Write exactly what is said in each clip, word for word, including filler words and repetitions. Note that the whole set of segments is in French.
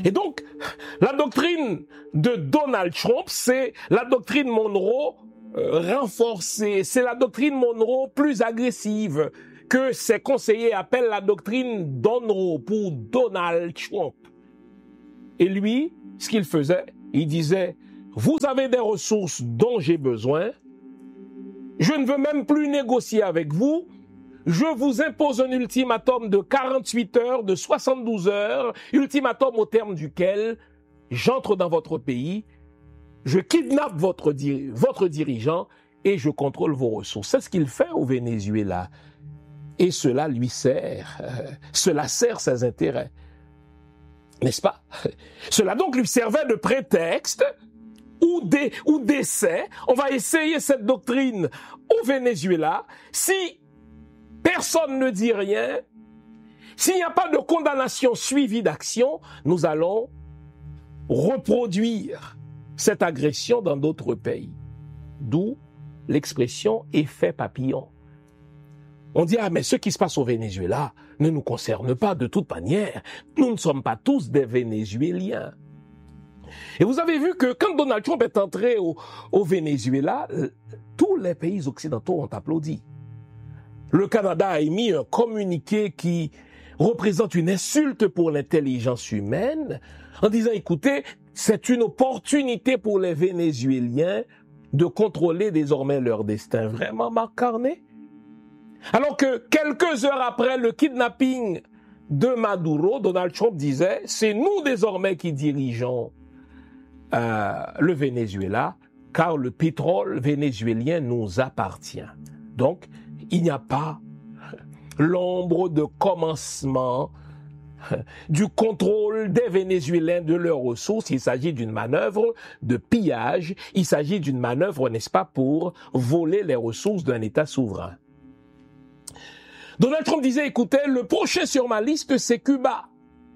Et donc, la doctrine de Donald Trump, c'est la doctrine Monroe euh, renforcée, c'est la doctrine Monroe plus agressive que ses conseillers appellent la doctrine Donroe pour Donald Trump. Et lui, ce qu'il faisait, il disait, vous avez des ressources dont j'ai besoin, je ne veux même plus négocier avec vous, je vous impose un ultimatum de quarante-huit heures, de soixante-douze heures, ultimatum au terme duquel j'entre dans votre pays, je kidnappe votre, dir- votre dirigeant et je contrôle vos ressources. C'est ce qu'il fait au Venezuela. Et cela lui sert, euh, cela sert ses intérêts. N'est-ce pas? Cela donc lui servait de prétexte ou des, ou d'essai. On va essayer cette doctrine au Venezuela. Si personne ne dit rien, s'il n'y a pas de condamnation suivie d'action, nous allons reproduire cette agression dans d'autres pays. D'où l'expression effet papillon. On dit, ah, mais ce qui se passe au Venezuela ne nous concerne pas de toute manière. Nous ne sommes pas tous des Vénézuéliens. Et vous avez vu que quand Donald Trump est entré au, au Venezuela, tous les pays occidentaux ont applaudi. Le Canada a émis un communiqué qui représente une insulte pour l'intelligence humaine en disant, écoutez, c'est une opportunité pour les Vénézuéliens de contrôler désormais leur destin. Vraiment, Marc Carney? Alors que quelques heures après le kidnapping de Maduro, Donald Trump disait, c'est nous désormais qui dirigeons euh, le Venezuela, car le pétrole vénézuélien nous appartient. Donc, il n'y a pas l'ombre de commencement du contrôle des Vénézuéliens de leurs ressources. Il s'agit d'une manœuvre de pillage, il s'agit d'une manœuvre, n'est-ce pas, pour voler les ressources d'un État souverain. Donald Trump disait, écoutez, le prochain sur ma liste, c'est Cuba.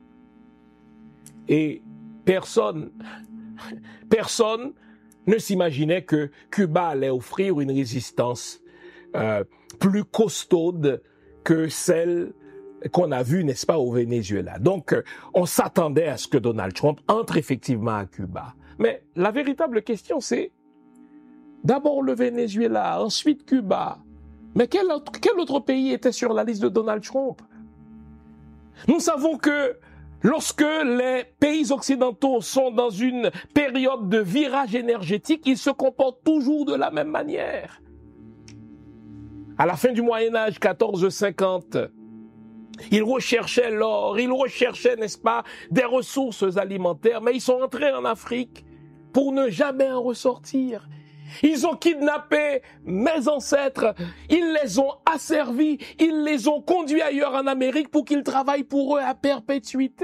Et personne, personne ne s'imaginait que Cuba allait offrir une résistance euh, plus costaude que celle qu'on a vue, n'est-ce pas, au Venezuela. Donc, on s'attendait à ce que Donald Trump entre effectivement à Cuba. Mais la véritable question, c'est d'abord le Venezuela, ensuite Cuba. Mais quel autre, quel autre pays était sur la liste de Donald Trump? Nous savons que lorsque les pays occidentaux sont dans une période de virage énergétique, ils se comportent toujours de la même manière. À la fin du Moyen-Âge, quatorze cinquante, ils recherchaient l'or, ils recherchaient, n'est-ce pas, des ressources alimentaires, mais ils sont entrés en Afrique pour ne jamais en ressortir. Ils ont kidnappé mes ancêtres, ils les ont asservis, ils les ont conduits ailleurs en Amérique pour qu'ils travaillent pour eux à perpétuité.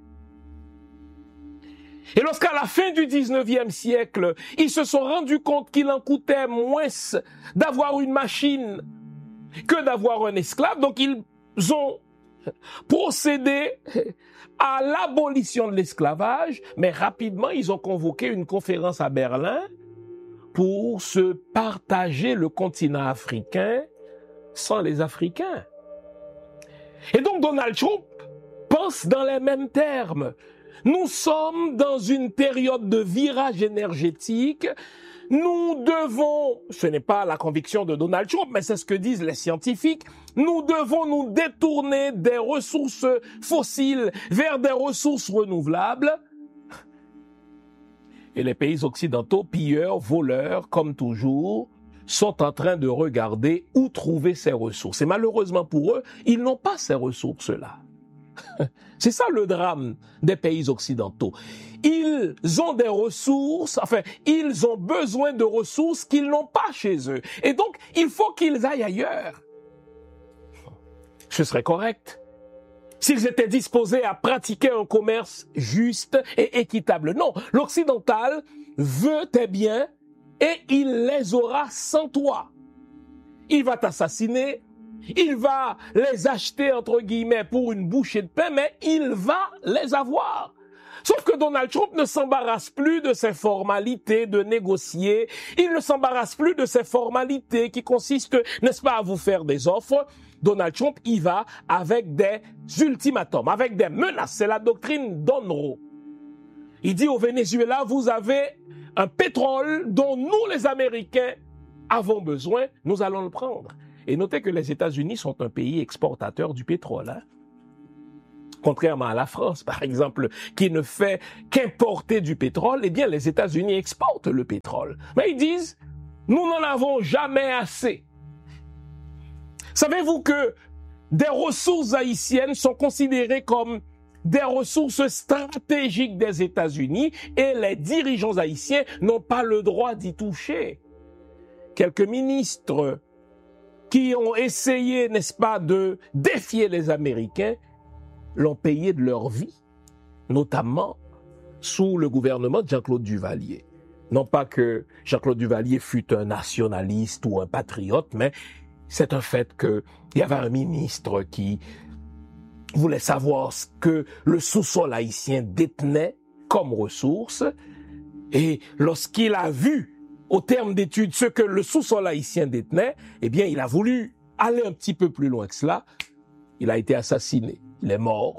Et lorsqu'à la fin du dix-neuvième siècle, ils se sont rendus compte qu'il en coûtait moins d'avoir une machine que d'avoir un esclave, donc ils ont procédé à l'abolition de l'esclavage, mais rapidement ils ont convoqué une conférence à Berlin pour se partager le continent africain sans les Africains. Et donc Donald Trump pense dans les mêmes termes. Nous sommes dans une période de virage énergétique. Nous devons, ce n'est pas la conviction de Donald Trump, mais c'est ce que disent les scientifiques, nous devons nous détourner des ressources fossiles vers des ressources renouvelables. Et les pays occidentaux, pilleurs, voleurs, comme toujours, sont en train de regarder où trouver ces ressources. Et malheureusement pour eux, ils n'ont pas ces ressources-là. C'est ça le drame des pays occidentaux. Ils ont des ressources, enfin, ils ont besoin de ressources qu'ils n'ont pas chez eux. Et donc, il faut qu'ils aillent ailleurs. Ce serait correct s'ils étaient disposés à pratiquer un commerce juste et équitable. Non, l'occidental veut tes biens et il les aura sans toi. Il va t'assassiner, il va les acheter entre guillemets pour une bouchée de pain, mais il va les avoir. Sauf que Donald Trump ne s'embarrasse plus de ses formalités de négocier, il ne s'embarrasse plus de ses formalités qui consistent, n'est-ce pas, à vous faire des offres. Donald Trump y va avec des ultimatums, avec des menaces. C'est la doctrine Donroe. Il dit au Venezuela, vous avez un pétrole dont nous, les Américains, avons besoin, nous allons le prendre. Et notez que les États-Unis sont un pays exportateur du pétrole. Hein? Contrairement à la France, par exemple, qui ne fait qu'importer du pétrole, eh bien, les États-Unis exportent le pétrole. Mais ils disent, nous n'en avons jamais assez. Savez-vous que des ressources haïtiennes sont considérées comme des ressources stratégiques des États-Unis et les dirigeants haïtiens n'ont pas le droit d'y toucher. Quelques ministres qui ont essayé, n'est-ce pas, de défier les Américains l'ont payé de leur vie, notamment sous le gouvernement de Jean-Claude Duvalier. Non pas que Jean-Claude Duvalier fût un nationaliste ou un patriote, mais c'est un fait qu'il y avait un ministre qui voulait savoir ce que le sous-sol haïtien détenait comme ressource. Et lorsqu'il a vu, au terme d'études, ce que le sous-sol haïtien détenait, eh bien, il a voulu aller un petit peu plus loin que cela. Il a été assassiné. Il est mort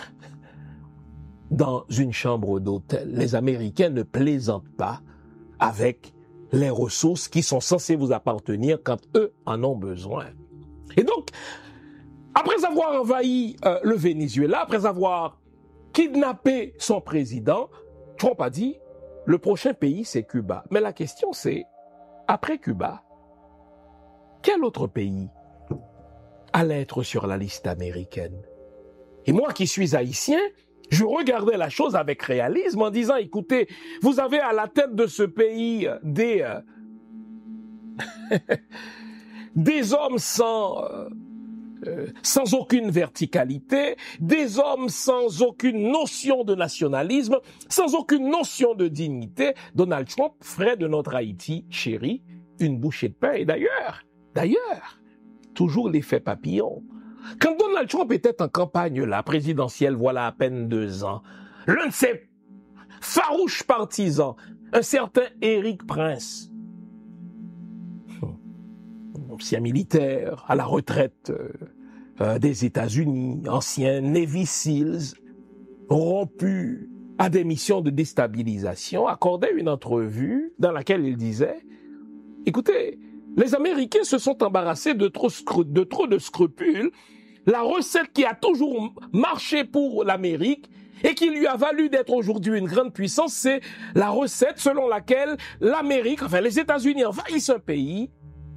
dans une chambre d'hôtel. Les Américains ne plaisantent pas avec les ressources qui sont censées vous appartenir quand eux en ont besoin. Et donc, après avoir envahi euh, le Venezuela, après avoir kidnappé son président, Trump a dit, le prochain pays, c'est Cuba. Mais la question, c'est, après Cuba, quel autre pays allait être sur la liste américaine? Et moi qui suis haïtien, je regardais la chose avec réalisme en disant, écoutez, vous avez à la tête de ce pays des, euh, des hommes sans, euh, euh, sans aucune verticalité, des hommes sans aucune notion de nationalisme, sans aucune notion de dignité. Donald Trump ferait de notre Haïti chéri une bouchée de pain. Et d'ailleurs, d'ailleurs, toujours l'effet papillon. Quand Donald Trump était en campagne là, présidentielle, voilà à peine deux ans, l'un de ses farouches partisans, un certain Éric Prince, ancien militaire à la retraite euh, des États-Unis, ancien Navy Seals, rompu à des missions de déstabilisation, accordait une entrevue dans laquelle il disait « Écoutez, les Américains se sont embarrassés de trop, de trop de scrupules. La recette qui a toujours marché pour l'Amérique et qui lui a valu d'être aujourd'hui une grande puissance, c'est la recette selon laquelle l'Amérique, enfin les États-Unis envahissent un pays,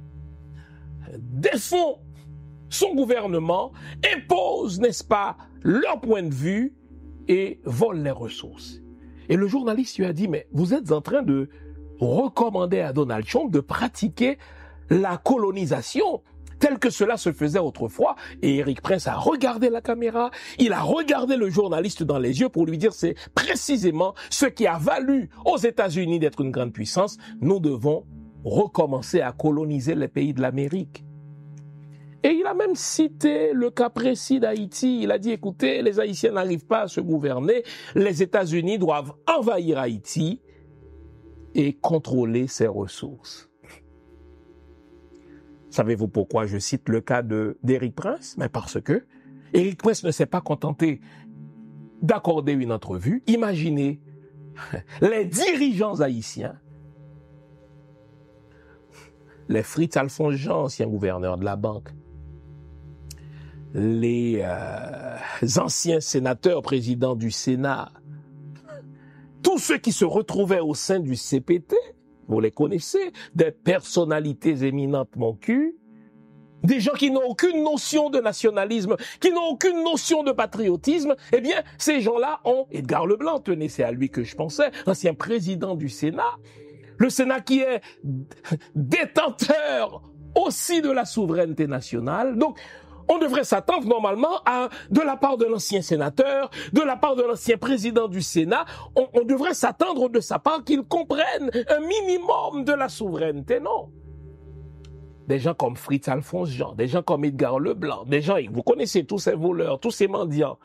défont son gouvernement, imposent, n'est-ce pas, leur point de vue et volent les ressources. » Et le journaliste lui a dit, mais vous êtes en train de recommander à Donald Trump de pratiquer la colonisation tel que cela se faisait autrefois. Et Éric Prince a regardé la caméra, il a regardé le journaliste dans les yeux pour lui dire c'est précisément ce qui a valu aux États-Unis d'être une grande puissance. Nous devons recommencer à coloniser les pays de l'Amérique. Et il a même cité le cas précis d'Haïti. Il a dit, écoutez, les Haïtiens n'arrivent pas à se gouverner, les États-Unis doivent envahir Haïti et contrôler ses ressources. Savez-vous pourquoi je cite le cas de d'Éric Prince? Mais parce que Éric Prince ne s'est pas contenté d'accorder une entrevue. Imaginez les dirigeants haïtiens, les Fritz Alphonse Jean, ancien gouverneur de la banque, les euh, anciens sénateurs, présidents du Sénat, tous ceux qui se retrouvaient au sein du C P T, vous les connaissez, des personnalités éminentes mon cul, des gens qui n'ont aucune notion de nationalisme, qui n'ont aucune notion de patriotisme, eh bien, ces gens-là ont, Edgar Leblanc, tenez, c'est à lui que je pensais, ancien président du Sénat, le Sénat qui est détenteur aussi de la souveraineté nationale. Donc, on devrait s'attendre normalement à, de la part de l'ancien sénateur, de la part de l'ancien président du Sénat, on, on devrait s'attendre de sa part qu'il comprenne un minimum de la souveraineté. Non. Des gens comme Fritz Alphonse Jean, des gens comme Edgar Leblanc, des gens, vous connaissez tous ces voleurs, tous ces mendiants.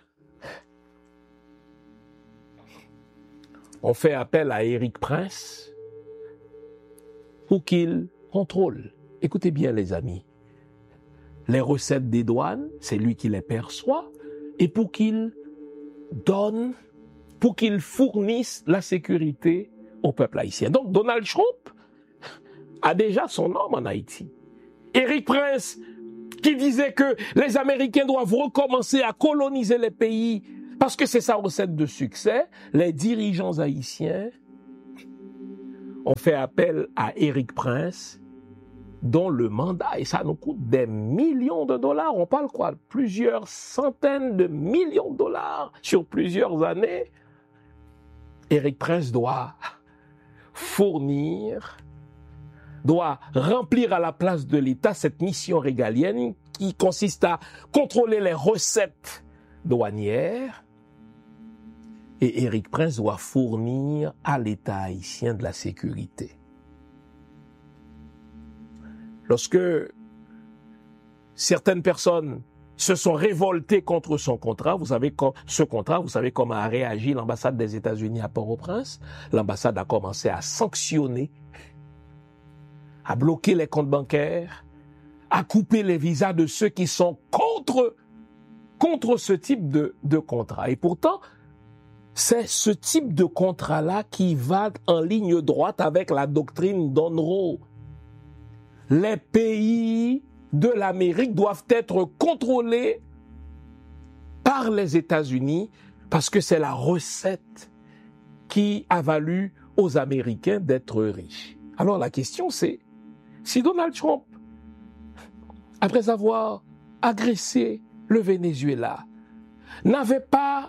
On fait appel à Éric Prince pour qu'il contrôle. Écoutez bien les amis. Les recettes des douanes, c'est lui qui les perçoit, et pour qu'il donne pour qu'ils fournissent la sécurité au peuple haïtien. Donc Donald Trump a déjà son homme en Haïti. Éric Prince, qui disait que les Américains doivent recommencer à coloniser les pays parce que c'est sa recette de succès, les dirigeants haïtiens ont fait appel à Éric Prince, dont le mandat, et ça nous coûte des millions de dollars, on parle quoi, plusieurs centaines de millions de dollars sur plusieurs années. Éric Prince doit fournir, doit remplir à la place de l'État cette mission régalienne qui consiste à contrôler les recettes douanières. Et Éric Prince doit fournir à l'État haïtien de la sécurité. Lorsque certaines personnes se sont révoltées contre son contrat, vous savez, ce contrat, vous savez comment a réagi l'ambassade des États-Unis à Port-au-Prince. L'ambassade a commencé à sanctionner, à bloquer les comptes bancaires, à couper les visas de ceux qui sont contre, contre ce type de, de contrat. Et pourtant, c'est ce type de contrat-là qui va en ligne droite avec la doctrine d'Onroe. Les pays de l'Amérique doivent être contrôlés par les États-Unis parce que c'est la recette qui a valu aux Américains d'être riches. Alors la question c'est, si Donald Trump, après avoir agressé le Venezuela, n'avait pas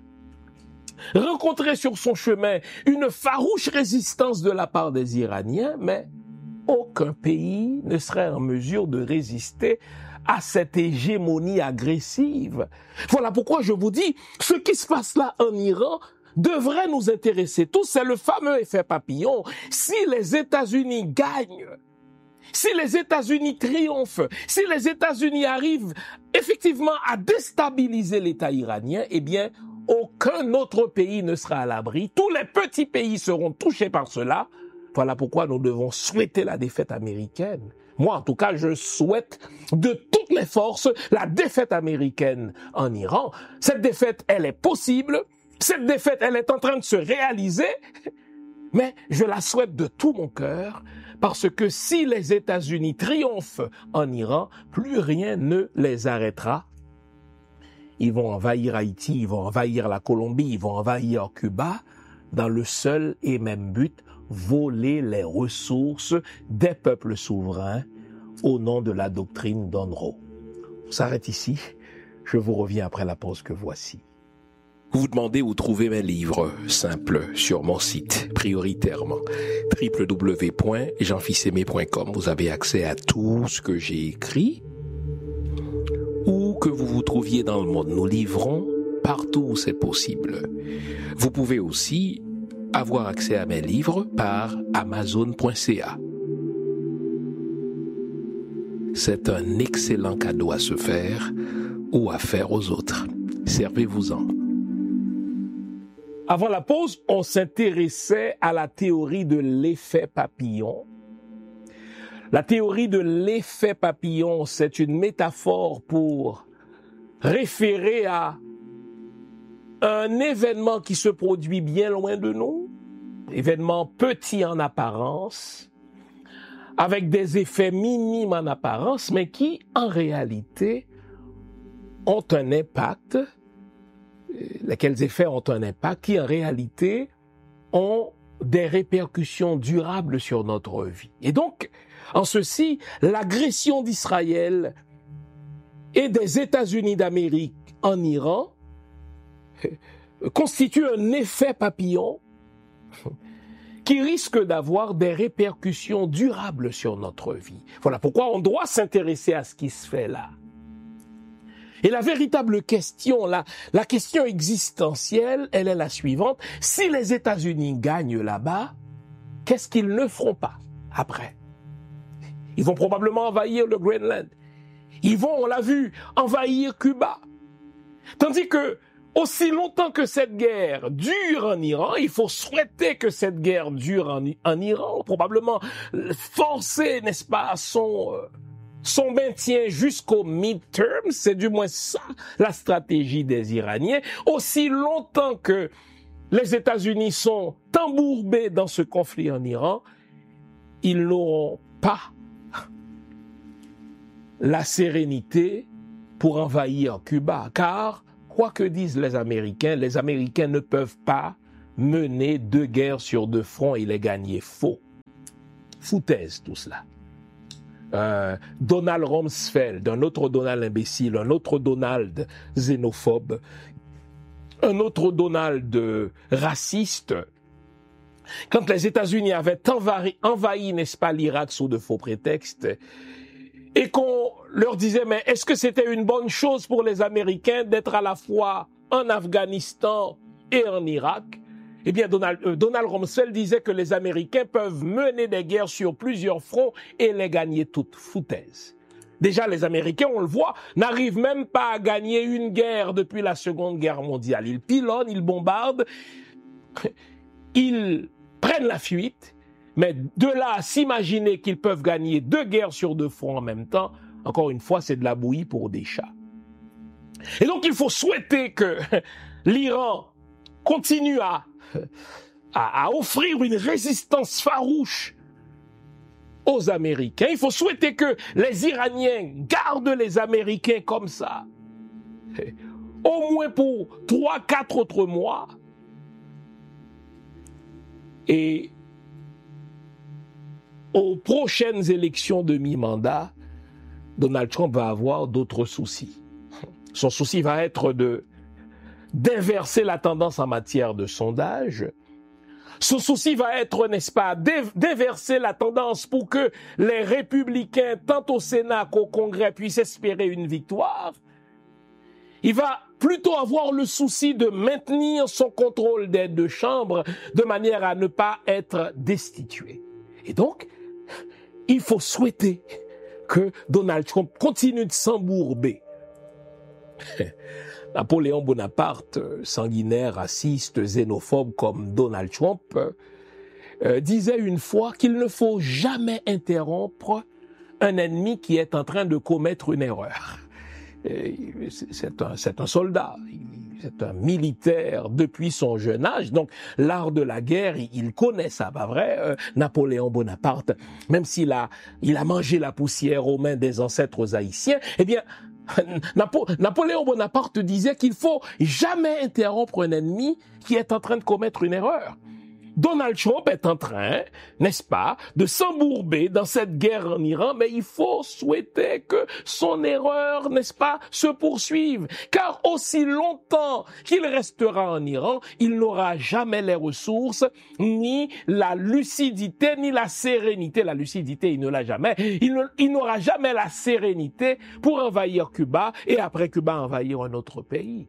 rencontré sur son chemin une farouche résistance de la part des Iraniens, mais aucun pays ne serait en mesure de résister à cette hégémonie agressive. Voilà pourquoi je vous dis, ce qui se passe là en Iran devrait nous intéresser tous. C'est le fameux effet papillon. Si les États-Unis gagnent, si les États-Unis triomphent, si les États-Unis arrivent effectivement à déstabiliser l'État iranien, eh bien, aucun autre pays ne sera à l'abri. Tous les petits pays seront touchés par cela. Voilà pourquoi nous devons souhaiter la défaite américaine. Moi, en tout cas, je souhaite de toutes les forces la défaite américaine en Iran. Cette défaite, elle est possible. Cette défaite, elle est en train de se réaliser. Mais je la souhaite de tout mon cœur parce que si les États-Unis triomphent en Iran, plus rien ne les arrêtera. Ils vont envahir Haïti, ils vont envahir la Colombie, ils vont envahir Cuba dans le seul et même but, voler les ressources des peuples souverains au nom de la doctrine d'Onroe. On s'arrête ici. Je vous reviens après la pause que voici. Vous vous demandez où trouver mes livres? Simple, sur mon site, prioritairement, w w w point jean fils aimé point com. Vous avez accès à tout ce que j'ai écrit. Où que vous vous trouviez dans le monde, nous livrons partout où c'est possible. Vous pouvez aussi avoir accès à mes livres par amazon point c a. C'est un excellent cadeau à se faire ou à faire aux autres. Servez-vous-en. Avant la pause, on s'intéressait à la théorie de l'effet papillon. La théorie de l'effet papillon, c'est une métaphore pour référer à un événement qui se produit bien loin de nous, événement petit en apparence, avec des effets minimes en apparence, mais qui, en réalité, ont un impact, lesquels effets ont un impact, qui, en réalité, ont des répercussions durables sur notre vie. Et donc, en ceci, l'agression d'Israël et des États-Unis d'Amérique en Iran constitue un effet papillon qui risque d'avoir des répercussions durables sur notre vie. Voilà pourquoi on doit s'intéresser à ce qui se fait là. Et la véritable question, la, la question existentielle, elle est la suivante. Si les États-Unis gagnent là-bas, qu'est-ce qu'ils ne feront pas après? Ils vont probablement envahir le Groenland. Ils vont, on l'a vu, envahir Cuba. Tandis que aussi longtemps que cette guerre dure en Iran, il faut souhaiter que cette guerre dure en, en Iran, probablement forcer, n'est-ce pas, son, son maintien jusqu'au midterm, c'est du moins ça la stratégie des Iraniens. Aussi longtemps que les États-Unis sont embourbés dans ce conflit en Iran, ils n'auront pas la sérénité pour envahir Cuba. Car, quoi que disent les Américains, les Américains ne peuvent pas mener deux guerres sur deux fronts et les gagner. Faux. Foutaise tout cela. Euh, Donald Rumsfeld, un autre Donald imbécile, un autre Donald xénophobe, un autre Donald raciste. Quand les États-Unis avaient envahi, envahi, n'est-ce pas, l'Irak sous de faux prétextes, et qu'on leur disait, mais est-ce que c'était une bonne chose pour les Américains d'être à la fois en Afghanistan et en Irak? Eh bien, Donald, euh, Donald Rumsfeld disait que les Américains peuvent mener des guerres sur plusieurs fronts et les gagner toutes. Foutaise. Déjà, les Américains, on le voit, n'arrivent même pas à gagner une guerre depuis la Seconde Guerre mondiale. Ils pilonnent, ils bombardent, ils prennent la fuite, mais de là à s'imaginer qu'ils peuvent gagner deux guerres sur deux fronts en même temps, encore une fois, c'est de la bouillie pour des chats. Et donc, il faut souhaiter que l'Iran continue à, à, à offrir une résistance farouche aux Américains. Il faut souhaiter que les Iraniens gardent les Américains comme ça, au moins pour trois, quatre autres mois. Et aux prochaines élections de mi-mandat, Donald Trump va avoir d'autres soucis. Son souci va être de d'inverser la tendance en matière de sondage. Son souci va être, n'est-ce pas, d'inverser la tendance pour que les républicains, tant au Sénat qu'au Congrès, puissent espérer une victoire. Il va plutôt avoir le souci de maintenir son contrôle des deux chambres de manière à ne pas être destitué. Et donc, il faut souhaiter que Donald Trump continue de s'embourber. Napoléon Bonaparte, sanguinaire, raciste, xénophobe comme Donald Trump, euh, disait une fois qu'il ne faut jamais interrompre un ennemi qui est en train de commettre une erreur. C'est un, c'est un soldat, c'est un militaire depuis son jeune âge, donc l'art de la guerre, il connaît ça, pas vrai? euh, Napoléon Bonaparte, même s'il a, il a mangé la poussière aux mains des ancêtres haïtiens, eh bien, Napo- Napoléon Bonaparte disait qu'il faut jamais interrompre un ennemi qui est en train de commettre une erreur. Donald Trump est en train, n'est-ce pas, de s'embourber dans cette guerre en Iran, mais il faut souhaiter que son erreur, n'est-ce pas, se poursuive. Car aussi longtemps qu'il restera en Iran, il n'aura jamais les ressources, ni la lucidité, ni la sérénité. La lucidité, il ne l'a jamais. Il, ne, il n'aura jamais la sérénité pour envahir Cuba et après Cuba envahir un autre pays.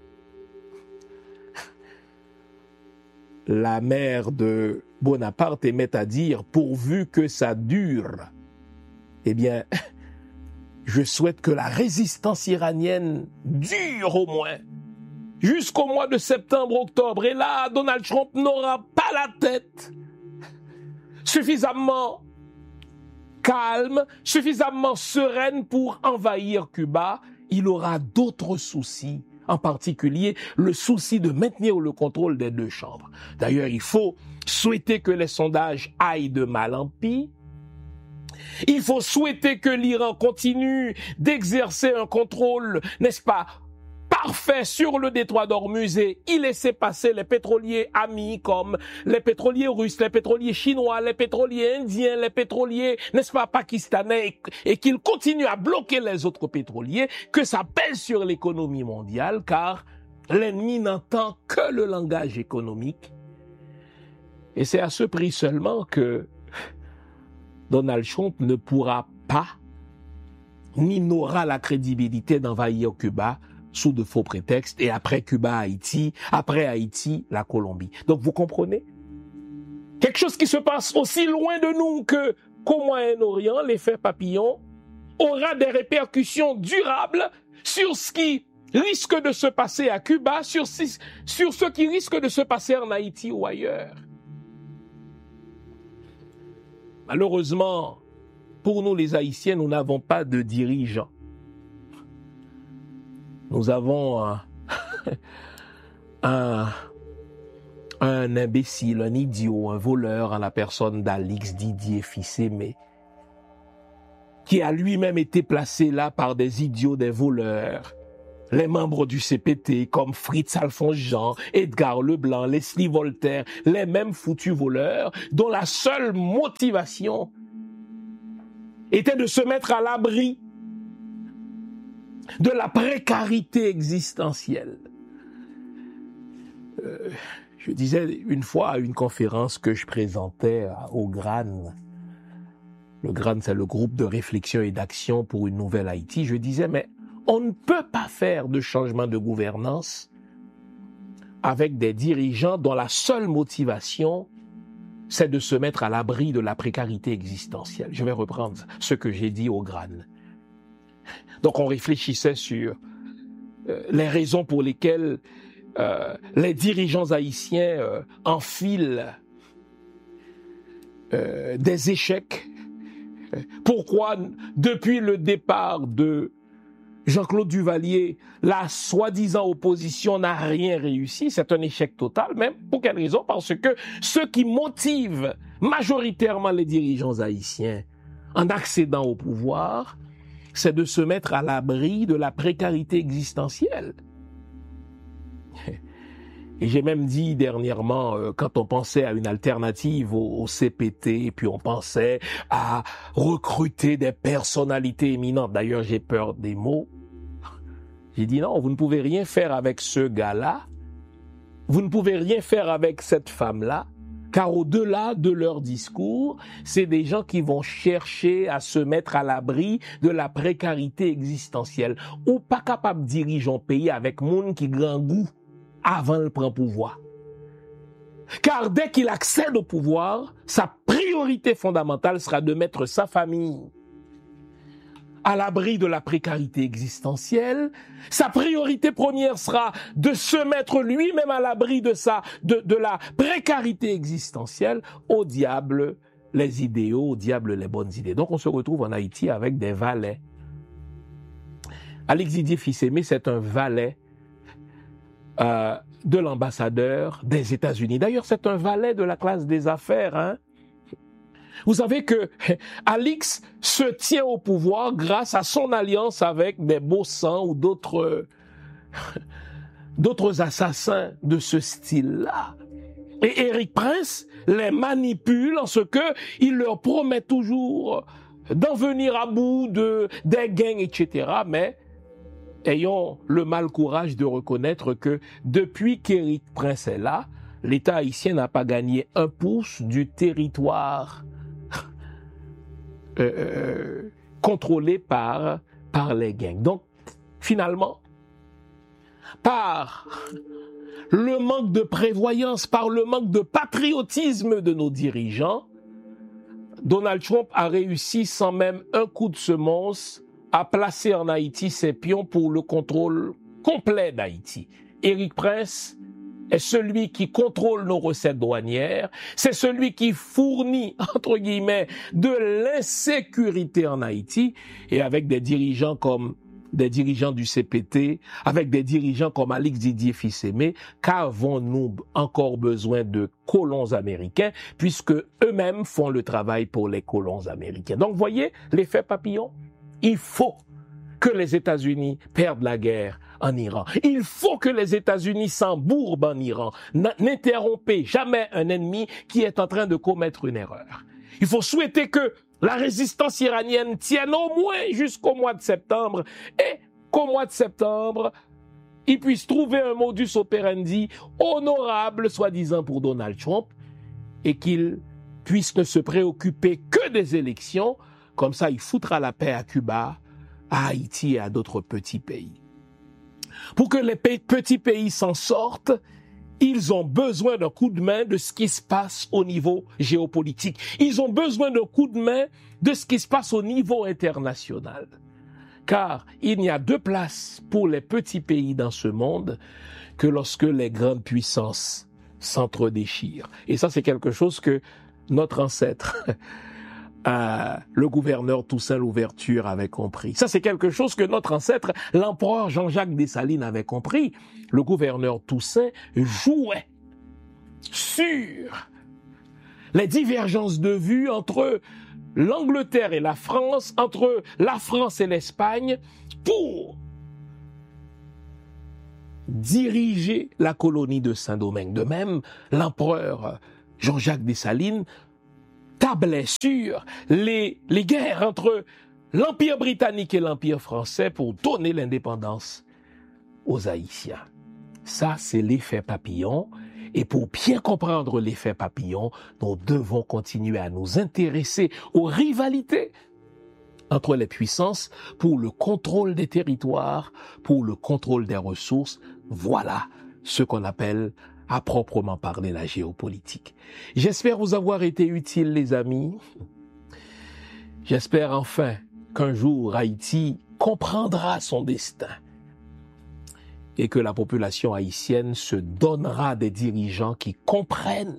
La mère de Bonaparte aimait à dire « pourvu que ça dure ». Eh bien, je souhaite que la résistance iranienne dure au moins jusqu'au mois de septembre-octobre. Et là, Donald Trump n'aura pas la tête suffisamment calme, suffisamment sereine pour envahir Cuba. Il aura d'autres soucis. En particulier, le souci de maintenir le contrôle des deux chambres. D'ailleurs, il faut souhaiter que les sondages aillent de mal en pis. Il faut souhaiter que l'Iran continue d'exercer un contrôle, n'est-ce pas, parfait sur le détroit d'Ormuz et y laisser passer les pétroliers amis comme les pétroliers russes, les pétroliers chinois, les pétroliers indiens, les pétroliers, n'est-ce pas, pakistanais, et, et qu'il continue à bloquer les autres pétroliers, que ça pèse sur l'économie mondiale, car l'ennemi n'entend que le langage économique. Et c'est à ce prix seulement que Donald Trump ne pourra pas, ni n'aura la crédibilité d'envahir Cuba sous de faux prétextes, et après Cuba, Haïti, après Haïti, la Colombie. Donc vous comprenez? Quelque chose qui se passe aussi loin de nous que qu'au Moyen-Orient, l'effet papillon, aura des répercussions durables sur ce qui risque de se passer à Cuba, sur, sur ce qui risque de se passer en Haïti ou ailleurs. Malheureusement, pour nous les Haïtiens, nous n'avons pas de dirigeants. Nous avons un, un, un imbécile, un idiot, un voleur en la personne d'Alix Didier Fils-Aimé, qui a lui-même été placé là par des idiots, des voleurs, les membres du C P T comme Fritz Alphonse Jean, Edgar Leblanc, Leslie Voltaire, les mêmes foutus voleurs dont la seule motivation était de se mettre à l'abri de la précarité existentielle. Euh, je disais une fois à une conférence que je présentais au G R A N, le G R A N c'est le groupe de réflexion et d'action pour une nouvelle Haïti, je disais mais on ne peut pas faire de changement de gouvernance avec des dirigeants dont la seule motivation c'est de se mettre à l'abri de la précarité existentielle. Je vais reprendre ce que j'ai dit au G R A N. Donc on réfléchissait sur euh, les raisons pour lesquelles euh, les dirigeants haïtiens euh, enfilent euh, des échecs. Pourquoi, depuis le départ de Jean-Claude Duvalier, la soi-disant opposition n'a rien réussi, c'est un échec total, même pour quelle raison? Parce que ce qui motive majoritairement les dirigeants haïtiens en accédant au pouvoir, c'est de se mettre à l'abri de la précarité existentielle. Et j'ai même dit dernièrement, euh, quand on pensait à une alternative au, au C P T, et puis on pensait à recruter des personnalités éminentes, d'ailleurs j'ai peur des mots, j'ai dit non, vous ne pouvez rien faire avec ce gars-là, vous ne pouvez rien faire avec cette femme-là, car au-delà de leur discours, c'est des gens qui vont chercher à se mettre à l'abri de la précarité existentielle, ou pas capable de diriger un pays avec monde qui grand goût avant de prendre pouvoir. Car dès qu'il accède au pouvoir, sa priorité fondamentale sera de mettre sa famille à l'abri de la précarité existentielle. Sa priorité première sera de se mettre lui-même à l'abri de sa, de, de la précarité existentielle. Au diable les idéaux, au diable les bonnes idées. Donc on se retrouve en Haïti avec des valets. Alix Didier Fils-Aimé, c'est un valet Euh, de l'ambassadeur des États-Unis. D'ailleurs, c'est un valet de la classe des affaires. Hein? Vous savez que Alix se tient au pouvoir grâce à son alliance avec des beaux sangs ou d'autres d'autres assassins de ce style-là. Et Éric Prince les manipule en ce que il leur promet toujours d'en venir à bout de des gangs, et cetera. Mais ayons le mal courage de reconnaître que depuis qu'Éric Prince est là, l'État haïtien n'a pas gagné un pouce du territoire euh, contrôlé par, par les gangs. Donc, finalement, par le manque de prévoyance, par le manque de patriotisme de nos dirigeants, Donald Trump a réussi sans même un coup de semonce à placer en Haïti ses pions pour le contrôle complet d'Haïti. Éric Prince est celui qui contrôle nos recettes douanières, c'est celui qui fournit, entre guillemets, de l'insécurité en Haïti, et avec des dirigeants comme des dirigeants du C P T, avec des dirigeants comme Alix Didier Fils-Aimé, qu'avons-nous encore besoin de colons américains, puisque eux-mêmes font le travail pour les colons américains. Donc, voyez l'effet papillon? Il faut que les États-Unis perdent la guerre en Iran. Il faut que les États-Unis s'embourbent en Iran. N'interrompez jamais un ennemi qui est en train de commettre une erreur. Il faut souhaiter que la résistance iranienne tienne au moins jusqu'au mois de septembre et qu'au mois de septembre, ils puissent trouver un modus operandi honorable, soi-disant pour Donald Trump, et qu'ils puissent ne se préoccuper que des élections. Comme ça, il foutra la paix à Cuba, à Haïti et à d'autres petits pays. Pour que les petits pays s'en sortent, ils ont besoin d'un coup de main de ce qui se passe au niveau géopolitique. Ils ont besoin d'un coup de main de ce qui se passe au niveau international. Car il n'y a deux places pour les petits pays dans ce monde que lorsque les grandes puissances s'entredéchirent. Et ça, c'est quelque chose que notre ancêtre... Euh, le gouverneur Toussaint Louverture avait compris. Ça, c'est quelque chose que notre ancêtre, l'empereur Jean-Jacques Dessalines, avait compris. Le gouverneur Toussaint jouait sur les divergences de vues entre l'Angleterre et la France, entre la France et l'Espagne, pour diriger la colonie de Saint-Domingue. De même, l'empereur Jean-Jacques Dessalines tablait sur les, les guerres entre l'Empire britannique et l'Empire français pour donner l'indépendance aux Haïtiens. Ça, c'est l'effet papillon. Et pour bien comprendre l'effet papillon, nous devons continuer à nous intéresser aux rivalités entre les puissances pour le contrôle des territoires, pour le contrôle des ressources. Voilà ce qu'on appelle à proprement parler la géopolitique. J'espère vous avoir été utile, les amis. J'espère enfin qu'un jour Haïti comprendra son destin et que la population haïtienne se donnera des dirigeants qui comprennent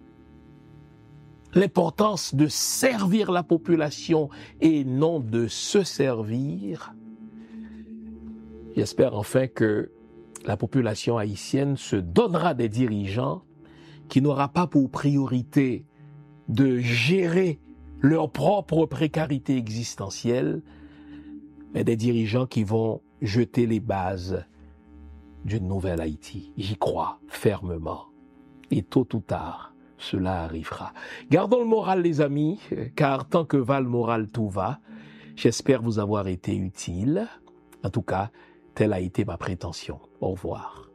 l'importance de servir la population et non de se servir. J'espère enfin que la population haïtienne se donnera des dirigeants qui n'aura pas pour priorité de gérer leur propre précarité existentielle, mais des dirigeants qui vont jeter les bases d'une nouvelle Haïti. J'y crois fermement. Et tôt ou tard, cela arrivera. Gardons le moral, les amis, car tant que va le moral, tout va. J'espère vous avoir été utile. En tout cas, telle a été ma prétention. Au revoir.